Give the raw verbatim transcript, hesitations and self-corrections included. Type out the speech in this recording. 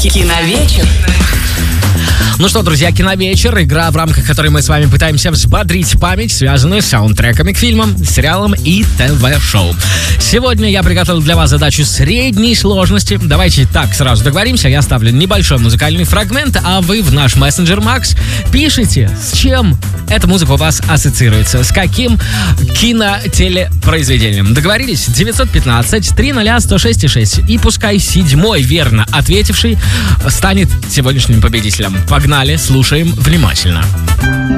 Киновечер. Ну что, друзья, киновечер, игра, в рамках которой мы с вами пытаемся взбодрить память, связанную с саундтреками к фильмам, сериалам и ТВ-шоу. Сегодня я приготовил для вас задачу средней сложности. Давайте так сразу договоримся. Я ставлю небольшой музыкальный фрагмент, а вы в наш мессенджер Макс пишите, с чем эта музыка у вас ассоциируется, с каким кинотелепроизведением. Договорились? девятьсот пятнадцать триста сто шесть шесть. И пускай седьмой верно ответивший станет сегодняшним победителем. Погнали, слушаем внимательно.